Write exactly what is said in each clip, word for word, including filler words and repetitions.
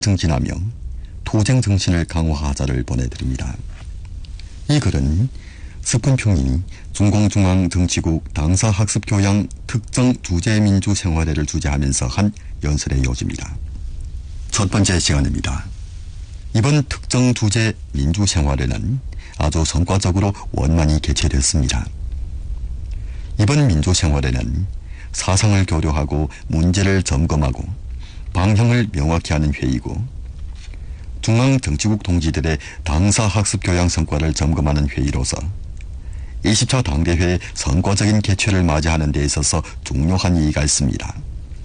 정진하며 투쟁 정신을 강화하자를 보내드립니다. 이 글은 스푼평이 중공중앙정치국 당사학습교양 특정 주제민주생활회를 주재하면서 한 연설의 요지입니다. 첫 번째 시간입니다. 이번 특정 주제 민주생활회는 아주 성과적으로 원만히 개최됐습니다. 이번 민주생활회는 사상을 교류하고 문제를 점검하고 방향을 명확히 하는 회의고, 중앙정치국 동지들의 당사학습교양 성과를 점검하는 회의로서 이십 차 당대회의 성과적인 개최를 맞이하는 데 있어서 중요한意義가 있습니다.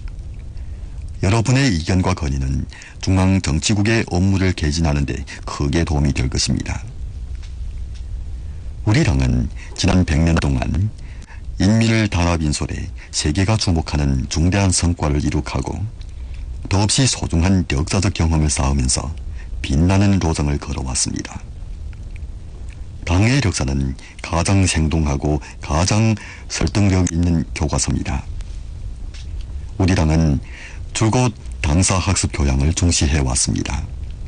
여러분의 의견과 건의는 중앙정치국의 업무를 개진하는 데 크게 도움이 될 것입니다. 우리 당은 지난 백 년 동안 인민을 단합인솔에 세계가 주목하는 중대한 성과를 이룩하고 더없이 소중한 역사적 경험을 쌓으면서 빛나는 로정을 걸어왔습니다. 당의 역사는 가장 생동하고 가장 설득력 있는 교과서입니다. 우리 당은 줄곧 당사학습 교양을 중시해왔습니다.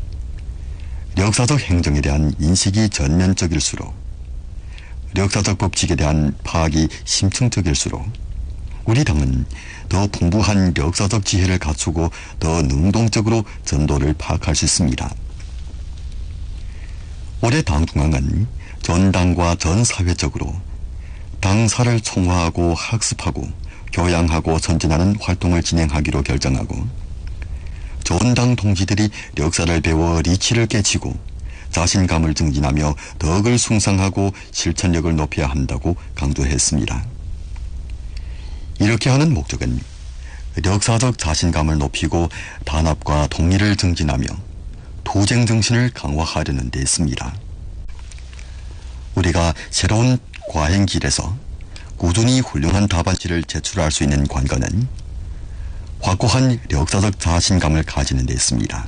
역사적 행정에 대한 인식이 전면적일수록, 역사적 법칙에 대한 파악이 심층적일수록 우리 당은 더 풍부한 역사적 지혜를 갖추고 더 능동적으로 전도를 파악할 수 있습니다. 올해 당중앙은 전 당과 전 사회적으로 당사를 총화하고 학습하고 교양하고 전진하는 활동을 진행하기로 결정하고, 전 당 동지들이 역사를 배워 리치를 깨치고 자신감을 증진하며 덕을 숭상하고 실천력을 높여야 한다고 강조했습니다. 이렇게 하는 목적은 역사적 자신감을 높이고 단합과 통일을 증진하며 투쟁 정신을 강화하려는 데 있습니다. 우리가 새로운 과행길에서 꾸준히 훌륭한 답안지를 제출할 수 있는 관건은 확고한 역사적 자신감을 가지는 데 있습니다.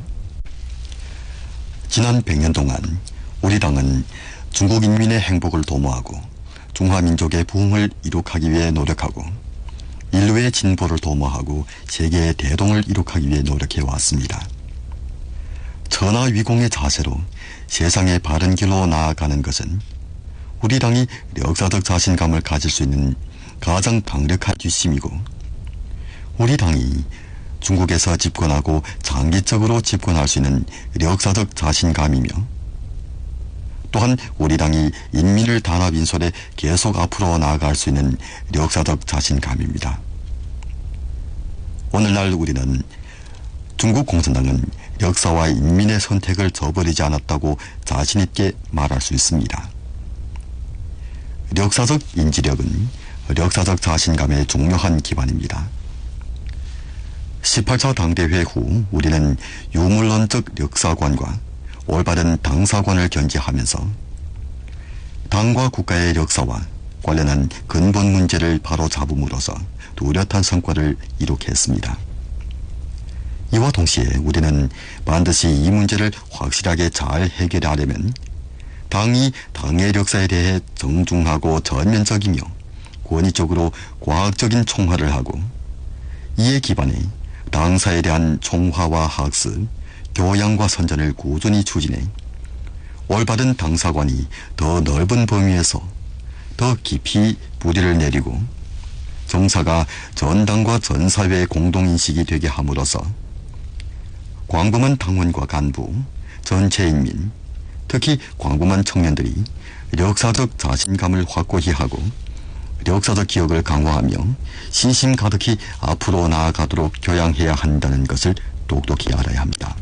지난 백 년 동안 우리 당은 중국 인민의 행복을 도모하고 중화민족의 부흥을 이룩하기 위해 노력하고 인류의 진보를 도모하고 세계의 대동을 이룩하기 위해 노력해왔습니다. 천하위공의 자세로 세상의 바른 길로 나아가는 것은 우리 당이 역사적 자신감을 가질 수 있는 가장 강력한 뒷심이고, 우리 당이 중국에서 집권하고 장기적으로 집권할 수 있는 역사적 자신감이며, 또한 우리 당이 인민을 단합인솔에 계속 앞으로 나아갈 수 있는 역사적 자신감입니다. 오늘날 우리는 중국 공산당은 역사와 인민의 선택을 저버리지 않았다고 자신있게 말할 수 있습니다. 역사적 인지력은 역사적 자신감의 중요한 기반입니다. 십팔 차 당대회 후 우리는 유물론적 역사관과 올바른 당사관을 견지하면서 당과 국가의 역사와 관련한 근본 문제를 바로 잡음으로써 뚜렷한 성과를 이룩했습니다. 이와 동시에 우리는 반드시 이 문제를 확실하게 잘 해결하려면 당이 당의 역사에 대해 정중하고 전면적이며 권위적으로 과학적인 총화를 하고, 이에 기반해 당사에 대한 총화와 학습, 교양과 선전을 꾸준히 추진해 올바른 당사관이 더 넓은 범위에서 더 깊이 뿌리를 내리고 정사가 전 당과 전 사회의 공동인식이 되게 함으로써 광범한 당원과 간부, 전체 인민, 특히 광범한 청년들이 역사적 자신감을 확고히 하고 역사적 기억을 강화하며 신심 가득히 앞으로 나아가도록 교양해야 한다는 것을 똑똑히 알아야 합니다.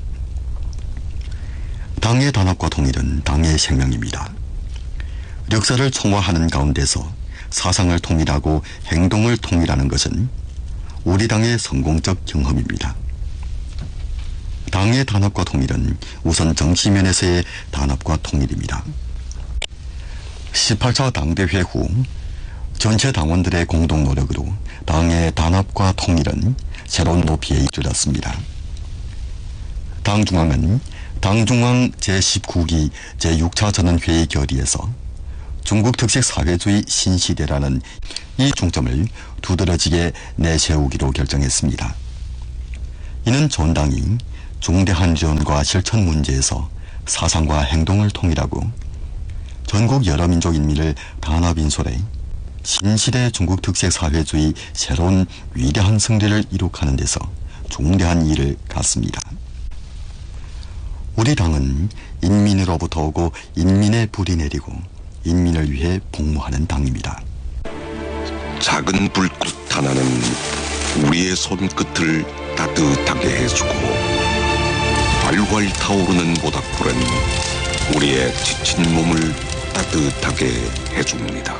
당의 단합과 통일은 당의 생명입니다. 역사를 총화하는 가운데서 사상을 통일하고 행동을 통일하는 것은 우리 당의 성공적 경험입니다. 당의 단합과 통일은 우선 정치면에서의 단합과 통일입니다. 십팔 차 당대회 후 전체 당원들의 공동 노력으로 당의 단합과 통일은 새로운 높이에 이르렀습니다. 당중앙은 당중앙 제십구 기 제육 차 전원회의 결의에서 중국 특색 사회주의 신시대라는 이 중점을 두드러지게 내세우기로 결정했습니다. 이는 전당이 중대한 지원과 실천 문제에서 사상과 행동을 통일하고 전국 여러 민족 인민을 단합인솔해 신시대 중국 특색 사회주의 새로운 위대한 승리를 이룩하는 데서 중대한 일을 갖습니다. 우리 당은 인민으로부터 오고 인민의 불이 내리고 인민을 위해 복무하는 당입니다. 작은 불꽃 하나는 우리의 손끝을 따뜻하게 해주고 활활 타오르는 모닥불은 우리의 지친 몸을 따뜻하게 해줍니다.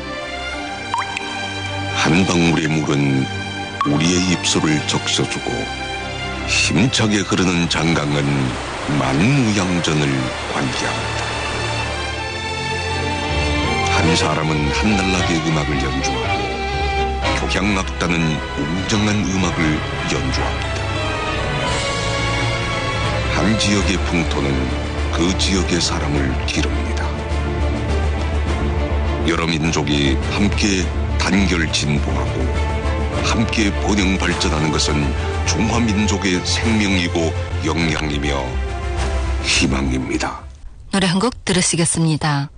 한 방울의 물은 우리의 입술을 적셔주고 힘차게 흐르는 장강은 만무양전을 관리합니다. 한 사람은 한날나게 음악을 연주하고 교향악단은 웅장한 음악을 연주합니다. 한 지역의 풍토는 그 지역의 사람을 기릅니다. 여러 민족이 함께 단결 진보하고 함께 번영 발전하는 것은 중화민족의 생명이고 역량이며 희망입니다. 노래 한 곡 들으시겠습니다.